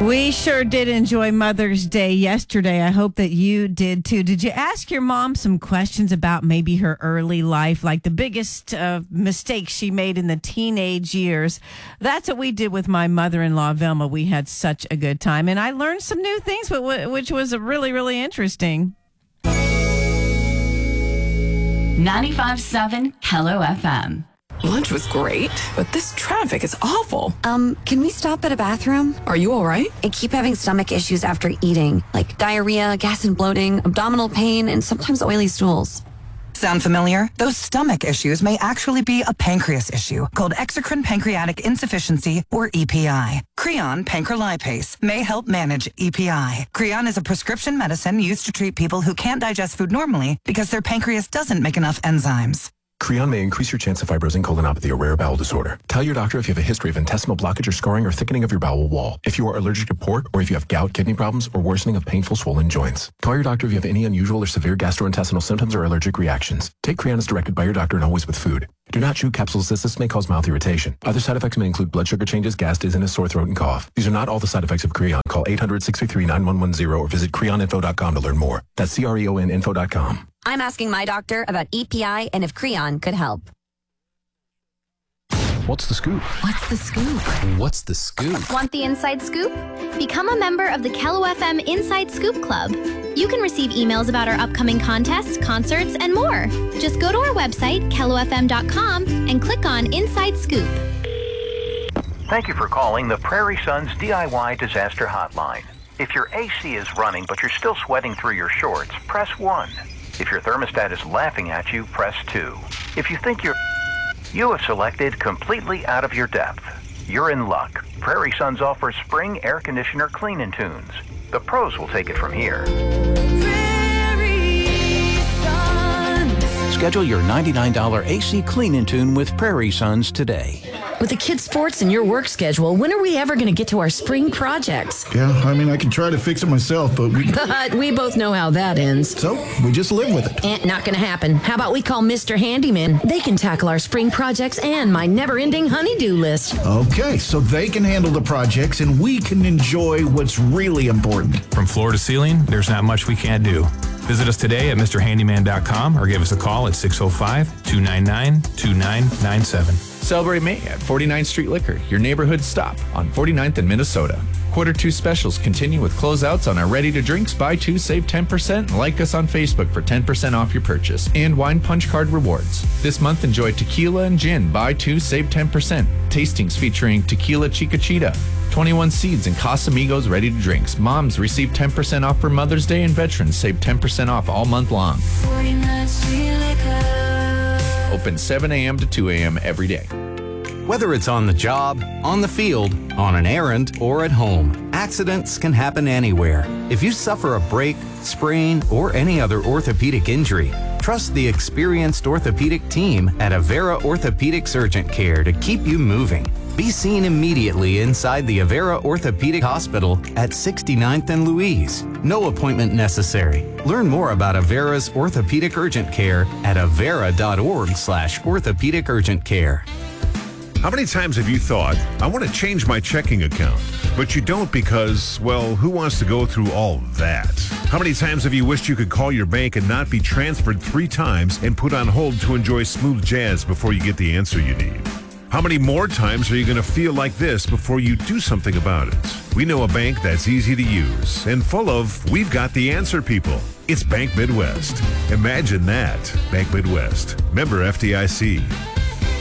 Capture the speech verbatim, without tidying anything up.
We sure did enjoy Mother's Day yesterday. I hope that you did too. Did you ask your mom some questions about maybe her early life, like the biggest uh, mistakes she made in the teenage years? That's what we did with my mother-in-law, Velma. We had such a good time, and I learned some new things, which was really, really interesting. ninety-five point seven Hello F M. Lunch was great, but this traffic is awful. Um, can we stop at a bathroom? Are you all right? I keep having stomach issues after eating, like diarrhea, gas and bloating, abdominal pain, and sometimes oily stools. Sound familiar? Those stomach issues may actually be a pancreas issue called exocrine pancreatic insufficiency, or E P I. Creon pancrelipase may help manage E P I. Creon is a prescription medicine used to treat people who can't digest food normally because their pancreas doesn't make enough enzymes. Creon may increase your chance of fibrosing colonopathy, a rare bowel disorder. Tell your doctor if you have a history of intestinal blockage or scarring or thickening of your bowel wall, if you are allergic to pork, or if you have gout, kidney problems, or worsening of painful swollen joints. Call your doctor if you have any unusual or severe gastrointestinal symptoms or allergic reactions. Take Creon as directed by your doctor and always with food. Do not chew capsules as this may cause mouth irritation. Other side effects may include blood sugar changes, gas, dizziness, sore throat, and cough. These are not all the side effects of Creon. Call eight hundred, six three three, nine one one zero or visit creon info dot com to learn more. That's C R E O N info dot com. I'm asking my doctor about E P I and if Creon could help. What's the scoop? What's the scoop? What's the scoop? Want the inside scoop? Become a member of the Kello F M Inside Scoop Club. You can receive emails about our upcoming contests, concerts, and more. Just go to our website, kello f m dot com, and click on Inside Scoop. Thank you for calling the Prairie Sons D I Y Disaster Hotline. If your A C is running but you're still sweating through your shorts, press one. If your thermostat is laughing at you, press two. If you think you're... You have selected completely out of your depth. You're in luck. Prairie Sons offers spring air conditioner clean-in tunes. The pros will take it from here. Schedule your ninety-nine dollars A C clean-in tune with Prairie Sons today. With the kids' sports and your work schedule, when are we ever going to get to our spring projects? Yeah, I mean, I can try to fix it myself, but we... But we both know how that ends. So, we just live with it. Eh, not going to happen. How about we call Mister Handyman? They can tackle our spring projects and my never-ending honey-do list. Okay, so they can handle the projects and we can enjoy what's really important. From floor to ceiling, there's not much we can't do. Visit us today at Mr Handyman dot com or give us a call at six oh five, two nine nine, two nine nine seven. Celebrate May at forty-ninth Street Liquor, your neighborhood stop on forty-ninth and Minnesota. Quarter two specials continue with closeouts on our ready-to-drinks. Buy two, save ten percent. And like us on Facebook for ten percent off your purchase. And Wine Punch Card rewards. This month, enjoy tequila and gin. Buy two, save ten percent. Tastings featuring Tequila Chiquachita, twenty-one Seeds, and Casamigos ready-to-drinks. Moms receive ten percent off for Mother's Day, and veterans save ten percent off all month long. forty-ninth Street Liquor. Open seven a.m. to two a.m. every day. Whether it's on the job, on the field, on an errand, or at home, accidents can happen anywhere. If you suffer a break, sprain, or any other orthopedic injury, trust the experienced orthopedic team at Avera Orthopedics Urgent Care to keep you moving. Be seen immediately inside the Avera Orthopedic Hospital at sixty-ninth and Louise. No appointment necessary. Learn more about Avera's Orthopedic Urgent Care at avera.org slash orthopedic urgent care. How many times have you thought, I want to change my checking account, but you don't because, well, who wants to go through all that? How many times have you wished you could call your bank and not be transferred three times and put on hold to enjoy smooth jazz before you get the answer you need? How many more times are you going to feel like this before you do something about it? We know a bank that's easy to use and full of, we've got the answer people. It's Bank Midwest. Imagine that. Bank Midwest. Member F D I C.